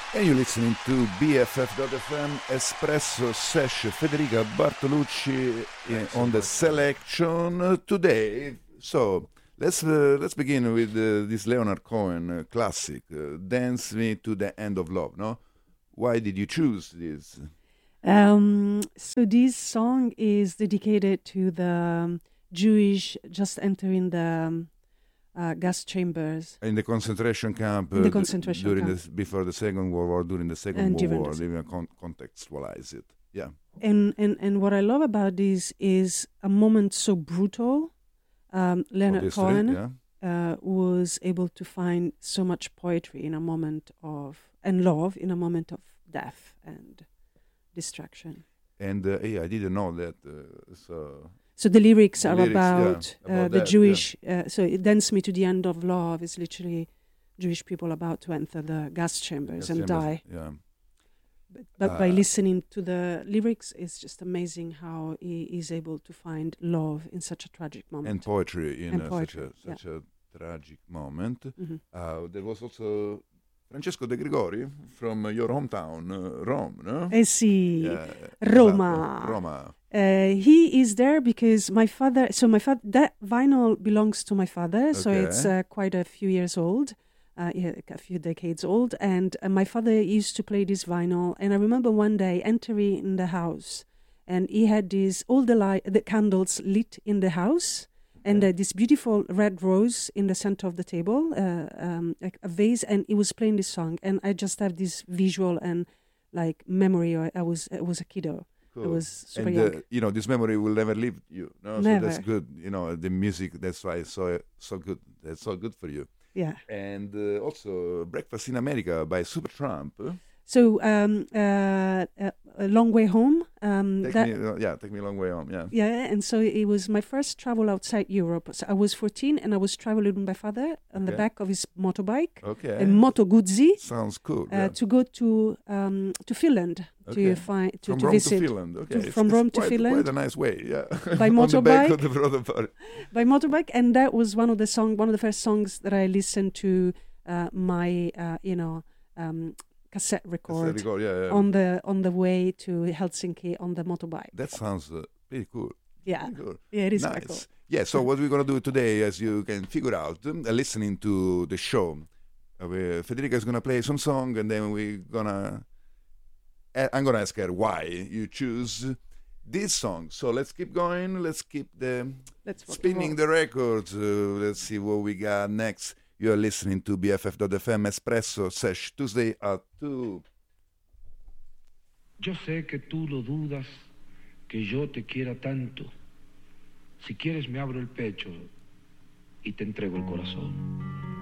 And you're listening to BFF.FM Espresso Sesh Federica Bartolucci on the selection today. So let's begin with this Leonard Cohen classic, "Dance Me to the End of Love." No, why did you choose this? So this song is dedicated to the Jewish just entering the gas chambers in the concentration camp. In the concentration during camp. Before the Second World War, during the Second World War, even contextualize it. Yeah. And what I love about this is a moment so brutal. Leonard Obviously, Cohen yeah. Was able to find so much poetry in a moment and love in a moment of death and destruction. And I didn't know that. So the lyrics are lyrics, about the that, Jewish. So it "Dance Me to the End of Love" is literally Jewish people about to enter the gas chambers and die. Yeah. But by listening to the lyrics, it's just amazing how he is able to find love in such a tragic moment. And poetry in poetry, such a tragic moment. Mm-hmm. There was also Francesco De Gregori from your hometown, Rome, no? Sì, Yeah, Roma. esatto, Roma. He is there because my father. So that vinyl belongs to my father. So it's quite a few years old, a few decades old. And my father used to play this vinyl. And I remember one day entering in the house, and he had all the candles lit in the house, and this beautiful red rose in the center of the table, a vase, and he was playing this song. And I just have this visual and like memory. I was a kiddo. Cool. I was super young. This memory will never leave you. No? Never. So that's good. The music, that's why it's so good. That's so good for you. Yeah. And also Breakfast in America by Supertramp. So A Long Way Home. Take Me a Long Way Home. Yeah. Yeah, and so it was my first travel outside Europe. So I was 14 and I was traveling with my father on the back of his motorbike. Okay. A Moto Guzzi. Sounds cool. To go to Finland to visit. To Finland. Okay. From Rome to Finland. Quite a nice way. Yeah. By motorbike. On the back of the motorbike. By motorbike, and that was one of the first songs that I listened to my cassette record on the way to Helsinki on the motorbike. That sounds pretty cool. Yeah, pretty cool. Yeah, it is nice. Quite cool. Yeah, so what we're going to do today, as you can figure out, listening to the show, Federica is going to play some song, and then I'm going to ask her why you choose this song. So let's keep going. Let's keep spinning the records. Let's see what we got next. You are listening to BFF.FM Espresso Sesh Tuesday at 2. Yo sé que tú lo dudas, que yo te quiera tanto. Si quieres me abro el pecho y te entrego el corazón.